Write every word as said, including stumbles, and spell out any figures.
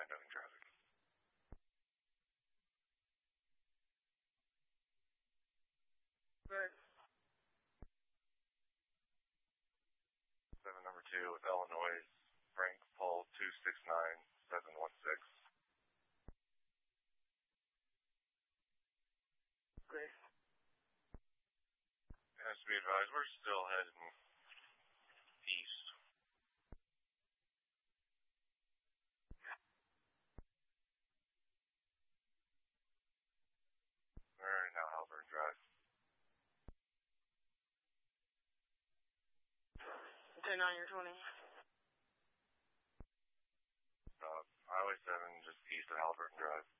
nine knowing traffic. Right. seven number two with Illinois, Frank Paul two six nine seven one six. Great. Has to be advised, we're still heading east. Alright, now Halbert Drive. ten nine, you're twenty. Uh, Highway seven, just east of Halliburton Drive.